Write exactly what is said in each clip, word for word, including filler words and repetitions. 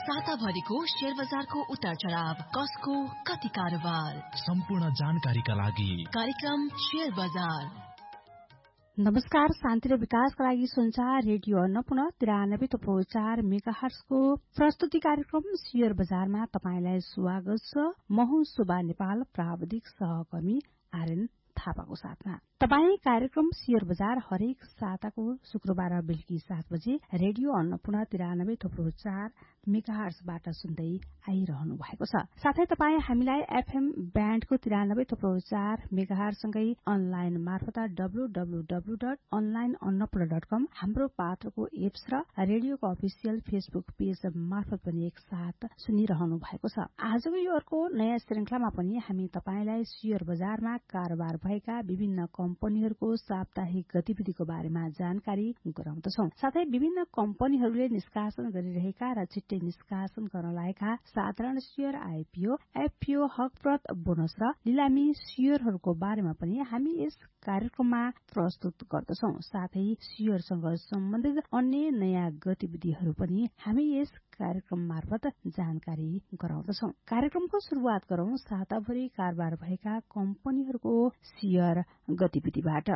साताभरिको share बजारको उतार चढाव, कसको कति कारोबार, सम्पूर्ण जानकारीका लागि कार्यक्रम शेयर बजार। नमस्कार, शान्ति र विकासका लागि संचार रेडियो अन्नपूर्ण तिरानब्बे थोप्लो चार मेगाहर्ट्जको प्रस्तुति कार्यक्रम शेयर बजारमा तपाईंलाई स्वागत छ। म हुँ सुबा नेपाल, प्राविधिक सहकर्मी आर्यन थापाको साथमा। तपाई कार्यक्रम शेयर बजार हरेक साताको शुक्रबार बेलुकी सात बजे रेडियो अन्नपूर्ण तिरानब्बे थोप्लो चार मेगाहर्ट्जबाट सुन्दै आइरहनु भएको छ। साथै तपाई हामीलाई एफएम ब्यान्डको तिरानब्बे थोप्लो चार मेगाहर्ट्जसँगै अनलाइन मार्फत W W W dot online Annapurna dot कम हाम्रो पात्रको एप्स र रेडियोको अफिसियल फेसबुक पेज मार्फत पनि एकसाथ सुनिरहनु भएको छ। आजको यो अर्को नयाँ श्रृंखलामा पनि हामी तपाईलाई शेयर बजारमा कारोबार भएका विभिन्न कम्पनीहरूको साप्ताहिक गतिविधिको बारेमा जानकारी गराउँदछौं। साथै विभिन्न कम्पनीहरूले निष्कासन गरिरहेका र छिट्टै निष्कासन गर्न लागेका साधारण शेयर, आईपीओ, एफपीओ, हकप्रत, बोनस र लिलामी शेयरहरूको बारेमा पनि हामी यस कार्यक्रममा प्रस्तुत गर्दछौं। साथै शेयरसँग सम्बन्धित अन्य नयाँ गतिविधिहरू पनि हामी यस कार्यक्रम मार्फत जानकारी गराउँदछौं। कार्यक्रमको शुरूआत गरौं साताभरि कारोबार भएका कम्पनीहरूको शेयर गतिविधिबाट।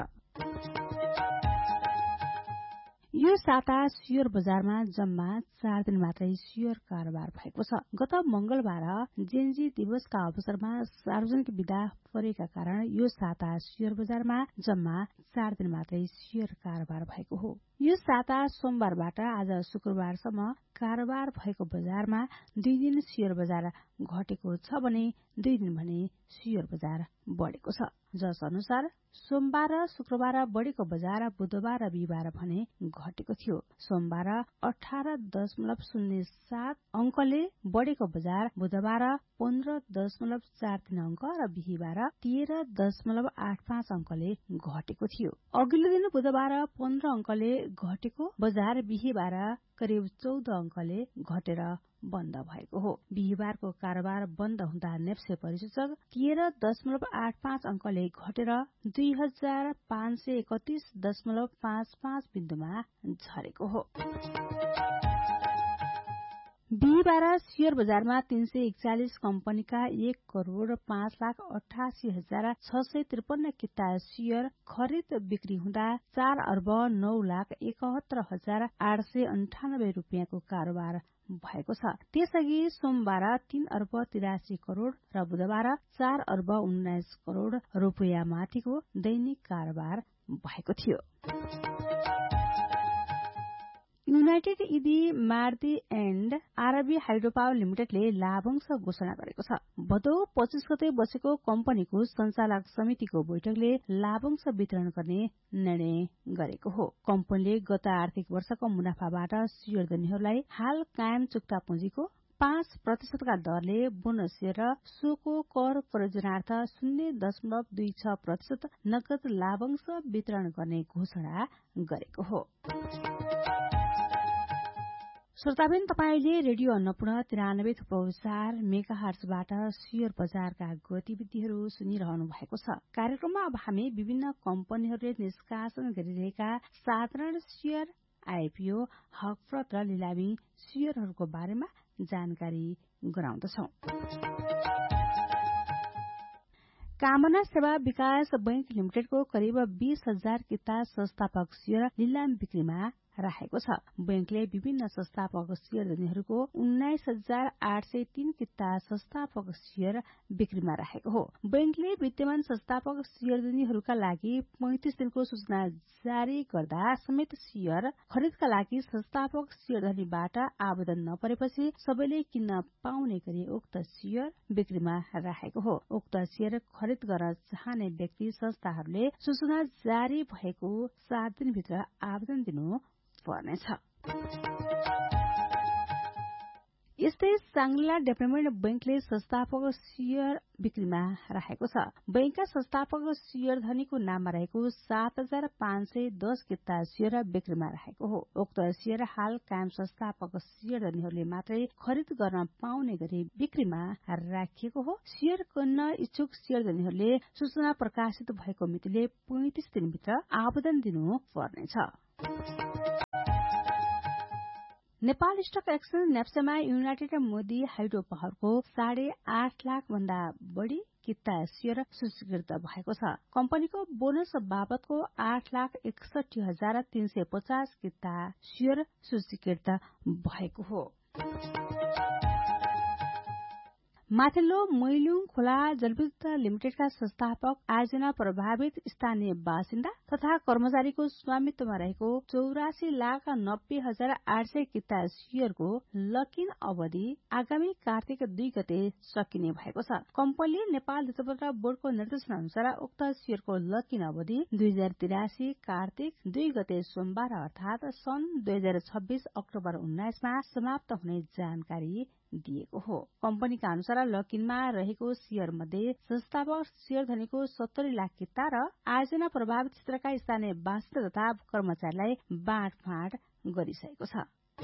यो साता शेयर बजारमा जम्मा चार दिन मात्रै शेयर कारोबार भएको छ। गत मंगलबार जेएनजी दिवसका अवसरमा सार्वजनिक बिदा परेका कारण यो साता शेयर बजारमा जम्मा चार दिन मात्रै शेयर कारोबार भएको हो। यो साता सोमबारबाट आज शुक्रबारसम्म कारोबार भएको बजारमा दुई दिन शेयर बजार घटेको छ भने दुई दिन भने शेयर बजार बढेको छ। जस अनुसार सोमबार र शुक्रबार बढेको बजार, बुधबार र बिहिबार भने घटेको थियो। सोमबार अठार दशमलव शून्य सात अंकले बढेको बजार, बुधबार पन्ध्र दशमलव चार तीन अंक र बिहिबार तेह्र दशमलव आठ पाँच अंकले घटेको थियो। अघिल्लो दिन बुधबार पन्ध्र अंकले घटेको बजार बिहिबार करिब चौध अंकले घटेर बन्द भएको हो। बिहिबारको कारोबार बन्द हुँदा नेप्से परिसूचक तेह्र दशमलव आठ पाँच अंकले घटेर दुई हजार पाँच सय एकतीस दशमलव पाँच पाँच बिन्दुमा झरेको हो। बिहिबार शेयर बजारमा तीन सय एकचालिस कम्पनीका एक करोड़ पाँच लाख अठासी हजार छ सय त्रिपन्न किता शेयर खरिद बिक्री हुँदा चार अर्ब नौ लाख एकहत्तर हजार आठ सय अन्ठानब्बे रूपियाँको कारोबार भएको छ। त्यसअघि सोमबार तीन अर्ब तिरासी करोड़ र बुधबार चार अर्ब उन्नाइस करोड़ रूपियाँ माथिको दैनिक कारोबार भएको थियो। United इदी Mardi and R B hydropower लिमिटेडले लाभांश घोषणा गरेको छ। भदौ पच्चीस गते बसेको कम्पनीको संचालक समितिको बैठकले लाभांश वितरण गर्ने निर्णय गरेको हो। कम्पनीले गत आर्थिक वर्षको मुनाफाबाट शेयर धनीहरूलाई हाल कायम चुक्ता पुँजीको पाँच प्रतिशतका दरले बोनस र सोको कर प्रयोजनार्थ शून्य दशमलव दुई छ प्रतिशत नगद लाभांश वितरण गर्ने घोषणा गरेको हो। श्रोताबिन, तपाईले रेडियो अन्नपूर्ण तिरानब्बे थोप्लो चार मेगाहर्ट्जबाट शेयर बजारका गतिविधिहरू सुनिरहनु भएको छ। कार्यक्रममा अब हामी विभिन्न कम्पनीहरूले निष्कासन गरिरहेका साधारण शेयर, आईपीओ, हकप्रत र लिलामी शेयरहरूको बारेमा जानकारी गराउँदछौं। कामना सेवा विकास बैंक लिमिटेडको करिब बीस हजार किता संस्थापक शेयर लिलाम बिक्रीमा राखेको छ। बैंकले विभिन्न संस्थापक शेयर धनीहरूको उन्नाइस हजार आठ सय तीन किता संस्थापक शेयर बिक्रीमा राखेको हो। बैंकले विद्यमान संस्थापक शेयर धनीहरूका लागि पैंतिस दिनको सूचना जारी गर्दा समेत शेयर खरिदका लागि संस्थापक शेयर धनीबाट आवेदन नपरेपछि सबैले किन्न पाउने गरी उक्त शेयर बिक्रीमा राखेको हो। उक्त शेयर खरिद गर्न चाहने व्यक्ति संस्थाहरूले सूचना जारी भएको सात दिनभित्र आवेदन दिनु पर्नेछ। यस्तै सांग्ला डेभलपमेन्ट बैंकले संस्थापक शेयर बिक्रीमा राखेको छ। बैंकका संस्थापक शेयर धनीको नाममा रहेको सात हजार पाँच सय दस किता शेयर बिक्रीमा राखेको हो। उक्त शेयर हाल कायम संस्थापक शेयर धनीहरूले मात्रै खरिद गर्न पाउने गरी बिक्रीमा राखिएको हो। शेयर किन्न इच्छुक शेयर धनीहरूले सूचना प्रकाशित भएको मितिले पैंतिस दिनभित्र आवेदन दिनु पर्नेछ। Nepal stock exchange नेप्सेमा United Modi hydro पावरको साढे आठ लाख भन्दा बढ़ी किता शेयर सूचीकृत भएको छ। कम्पनीको बोनस बाबतको आठ लाख एकसठी हजार तीन सय पचास किता शेयर सूचीकृत भएको हो। माथिल्लो मैलुङ खोला जलविद्युत लिमिटेडका संस्थापक आयोजना प्रभावित स्थानीय बासिन्दा तथा कर्मचारीको स्वामित्वमा रहेको चौरासी लाख नब्बे हजार आठ सय किता शेयरको लकिन अवधि आगामी कार्तिक दुई गते सकिने भएको छ। कम्पनीले नेपाल धितोपत्र बोर्डको निर्देशन अनुसार उक्त शेयरको लकिन अवधि दुई हजार तिरासी कार्तिक दुई गते सोमबार अर्थात सन् दुई हजार छब्बीस अक्टोबर उन्नाइसमा समाप्त हुने जानकारी दिएको हो। कम्पनीका अनुसार लकिनमा रहेको शेयर मध्ये संस्थापक शेयर धनीको सत्तरी लाख किता र आयोजना प्रभावित क्षेत्रका स्थानीय बासिन्दा तथा कर्मचारीलाई बाँडफाँड गरिसकेको छ।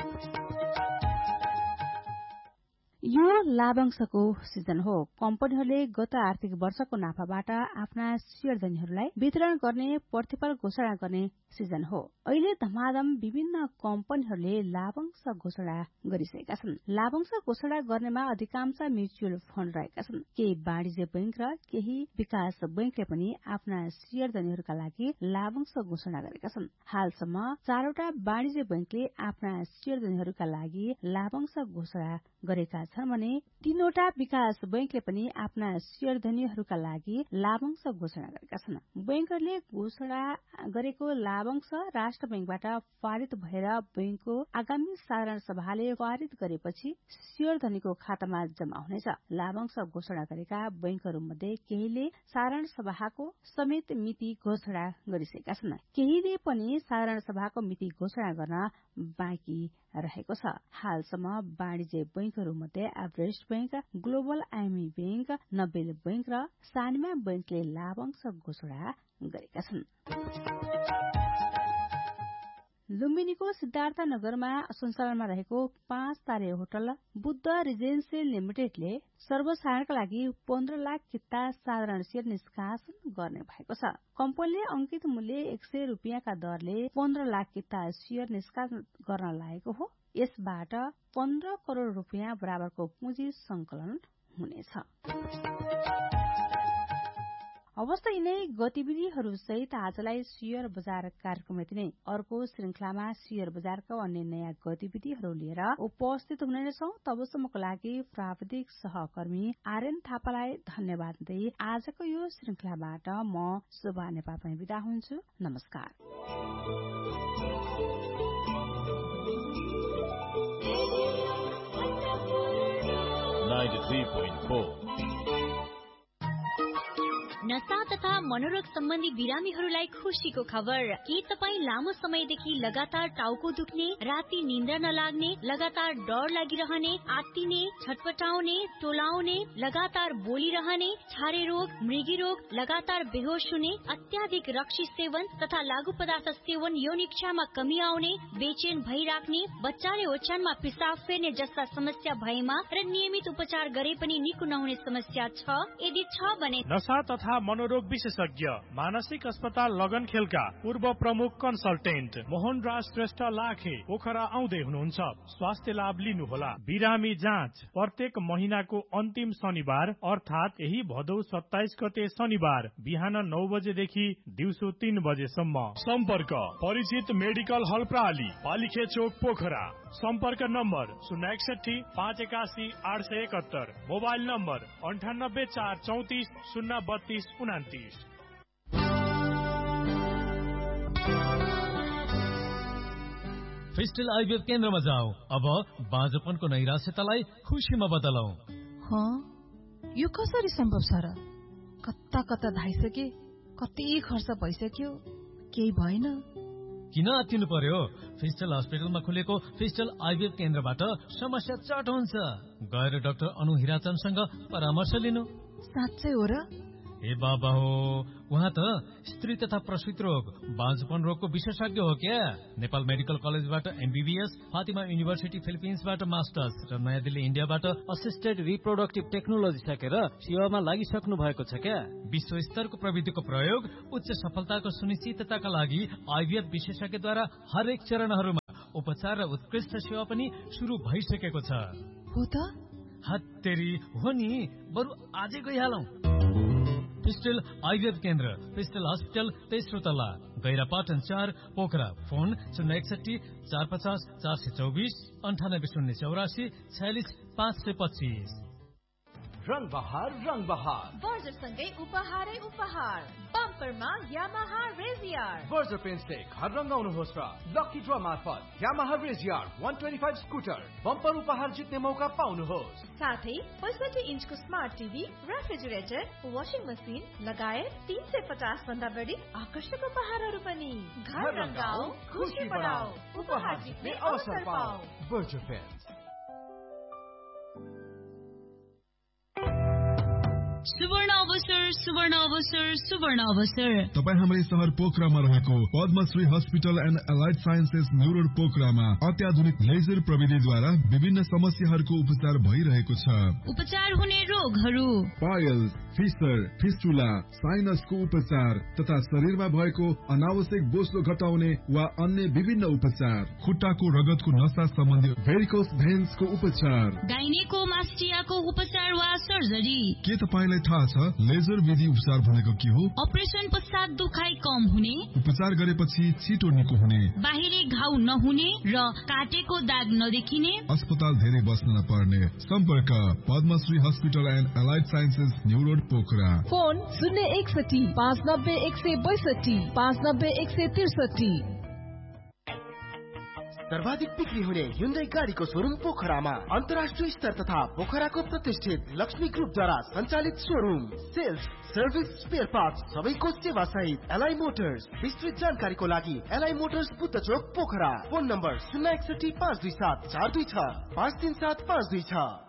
यो लाभांशको सिजन हो। कम्पनीहरूले गत आर्थिक वर्षको नाफाबाट आफ्ना शेयर धनीहरूलाई वितरण गर्ने प्रतिफल घोषणा गर्ने सिजन हो। अहिले धमाधम विभिन्न कम्पनीहरूले लाभांश घोषणा गरिसकेका छन्। लाभांश घोषणा गर्नेमा अधिकांश म्युचुअल फण्ड रहेका छन्। केही वाणिज्य बैंक र केही विकास बैंकले पनि आफ्ना शेयर धनीहरूका लागि लाभांश घोषणा गरेका छन्। हालसम्म चारवटा वाणिज्य बैंकले आफ्ना शेयर धनीहरूका लागि लाभांश घोषणा गरेका छन् भने तीनवटा विकास बैंकले पनि आफ्ना शेयर धनीहरूका लागि लाभांश घोषणा गरेका छन्। बैंकहरूले घोषणा गरेको लाभांश राष्ट्र बैंकबाट पारित भएर बैंकको आगामी साधारण सभाले पारित गरेपछि शेयर धनीको खातामा जम्मा हुनेछ। लाभांश घोषणा गरेका बैंकहरूमध्ये केहीले साधारण सभाको समेत मिति घोषणा गरिसकेका छन्। केहीले पनि साधारण सभाको मिति घोषणा गर्न बाँकी रहेको छ। हालसम्म वाणिज्य बैंकहरूमध्ये Everest bank, global IME bank, Nobel bank र सानिमा बैंकले लाभांश घोषणा गरेका छन्। लुम्बिनीको सिद्धार्थ नगरमा सञ्चालनमा रहेको पाँच तारे होटल बुद्ध रिजेन्सी लिमिटेडले सर्वसाधारणका लागि पन्ध्र लाख किता साधारण शेयर निष्कासन गर्ने भएको छ। कम्पनीले अंकित मूल्य एक सय रुपियाँका दरले पन्ध्र लाख किता शेयर निष्कासन गर्न लागेको हो। यसबाट पन्ध्र करोड़ रुपियाँ बराबरको पुँजी संकलन हुनेछ। अवस्था यिनै गतिविधिहरूसहित आजलाई शेयर बजार कार्यक्रम यति नै। अर्को श्रृंखलामा शेयर बजारका अन्य नयाँ गतिविधिहरू लिएर उपस्थित हुने नै छौं। तबसम्मको लागि प्राविधिक सहकर्मी आर्यन थापालाई धन्यवाद दिँदै आजको यो श्रृंखलाबाट म शोभा नेपाल पनि बिदा हुन्छु। नमस्कार। ninety-three point four नशा तथा मनोरोग सम्बन्धी बिरामीहरूलाई खुशीको खबर। के तपाईँ लामो समयदेखि लगातार टाउको दुख्ने, राति निन्द्रा नलाग्ने, लगातार डर लागिरहने, आत्तिने, छटपटाउने, टोलाउने, लगातार बोलिरहने, छारे रोग, मृगी रोग, लगातार बेहोस हुने, अत्याधिक रक्सी सेवन तथा लागू पदार्थ सेवन, यौन इच्छामा कमी आउने, बेचैन भइराख्ने, बच्चाले ओछ्यानमा पिसाब फेर्ने जस्ता समस्या भएमा र नियमित उपचार गरे पनि निको नहुने समस्या छ? यदि छ भने नशा तथा मनोरोग विशेषज्ञ मानसिक अस्पताल लगनखेलका पूर्व प्रमुख कन्सल्टेन्ट मोहन राज श्रेष्ठ लाखे पोखरा आउँदै हुनुहुन्छ। स्वास्थ्य लाभ लिनुहोला। बिरामी जाँच प्रत्येक महिनाको अन्तिम शनिबार अर्थात यही भदौ सत्ताइस गते शनिबार बिहान नौ बजेदेखि दिउँसो तीन बजेसम्म। सम्पर्क परिचित मेडिकल हल प्राली, पालिखे चोक, पोखरा। सम्पर्क नम्बर शून्य एकसठी पाँच एकासी आठ सय एकहत्तर। मोबाइल नम्बर अन्ठानब्बे चार चौतिस शून्य बत्तीस उनातिस। फिस्टल आइभीएफ केन्द्रमा जाऊ। अब बाँझोपनको नैराश्यतालाई खुसीमा बदलौ। यो कसरी सम्भव छ र? कता कता धाइसके, कति खर्च भइसक्यो, केही भएन। किन आत्तिनु पर्यो? फिस्टल हस्पिटलमा खुलेको फिस्टल आइभीएफ केन्द्रबाट समस्या चट हुन्छ। गएर डाक्टर अनु हिराचन्दसँग परामर्श लिनु। साँच्चै हो र? ए बाबा हो, उहाँ त स्त्री तथा प्रसूति रोग, बाँझपन रोगको विशेषज्ञ हो क्या। नेपाल मेडिकल कलेजबाट एमबीबीएस, फातिमा युनिभर्सिटी फिलिपिन्सबाट मास्टर्स र नयाँ दिल्ली इन्डियाबाट असिस्टेड रिप्रोडक्टिभ टेक्नोलोजी सकेर सेवामा लागिसक्नु भएको छ क्या। विश्व स्तरको प्रविधिको प्रयोग उच्च सफलताको सुनिश्चितताका लागि आइभीएफ विशेषज्ञद्वारा हरेक चरणहरूमा उपचार र उत्कृष्ट सेवा पनि सुरु भइसकेको छ। हो त? हत्तेरी हो नि, बरु आजै गइहालौं। पिस्टल आयुर्वेद केन्द्र, पिस्टल हस्पिटल, तेस्रो तल्ला, गैरापाटन चार, पोखरा। फोन शून्य एकसठी चार पचास चार सय चौबिस अन्ठानब्बे शून्य चौरासी छयालिस पाँच सय पच्चिस। रंग बहार रंग बहार बर्जरसँगै उपहारै उपहार। बम्परमा यामाहा रेजियर। बर्जर पेन्टले घर रंगाउनुहोस् र लकी ड्र मार्फत यामाहा रेजियर एक सय पच्चीस स्कुटर बम्पर उपहार जित्ने मौका पाउनुहोस्। साथै पैंसठी इन्चको smart TV, refrigerator, washing machine लगायत तीन सय पचास भन्दा बढी आकर्षक उपहारहरू पनि। घर रंगाऊ, खुशी बढाऊ, उपहार जित्ने अवसर पाऊ। Berger pant. सुवर्ण अवसर, सुवर्ण अवसर, सुवर्ण अवसर। तपाईँ हाम्रै शहर पोखरामा रहेको Padmashri hospital and allied sciences new road पोखरामा अत्याधुनिक लेजर प्रविधिद्वारा विभिन्न समस्याहरूको उपचार भइरहेको छ। उपचार हुने रोगहरू पाइल्स, फिसर, फिस्टुला, साइनसको उपचार तथा शरीरमा भएको अनावश्यक बोझो घटाउने वा अन्य विभिन्न उपचार, खुट्टाको रगतको नसा सम्बन्धी भेरिकोस भेन्सको उपचार, गाइनेकोमास्टियाको उपचार वा सर्जरी। के तपाईलाई थाहा छ लेजर विधि उपचार भनेको के हो? अपरेसन पश्चात दुखाइ कम हुने, उपचार गरेपछि छिटो निको हुने, बाहिरी घाउ नहुने र काटेको दाग नदेखिने, अस्पताल धेरै बस्न नपर्ने। सम्पर्क Padmashri hospital and allied sciences new road Pokhara. Phone शून्य एकसठी पाँच नब्बे एक सय बैसठी पाँच नब्बे एक सय त्रिसठी। सर्वाधिक बिक्री हुने ह्युन्डाई गाडीको शोरूम पोखरामा अन्तर्राष्ट्रिय स्तर तथा पोखराको प्रतिष्ठित लक्ष्मी ग्रुपद्वारा सञ्चालित showroom. Sales, service, spare parts सबैको सेवा सहित एलआई मोटर्स। विस्तृत जानकारीको लागि एलआई मोटर्स बुद्ध चोक पोखरा। फोन नम्बर शून्य एकसठी पाँच दुई सात चार दुई छ पाँच तीन सात पाँच दुई छ।